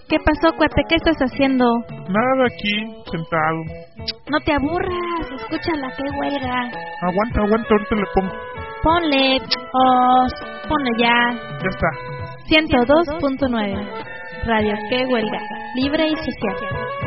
¿Qué pasó, cuate? ¿Qué estás haciendo? Nada, aquí, sentado. No te aburras, escúchala, qué huelga. Aguanta, ahorita le pongo. Ponle, ponle ya. Ya está. 102.9 Radio Qué Huelga, libre y social.